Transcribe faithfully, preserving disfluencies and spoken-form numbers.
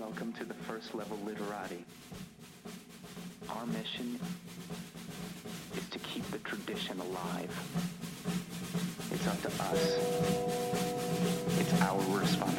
Welcome to the First Level Literati. Our mission is to keep the tradition alive. It's up to us. It's our responsibility.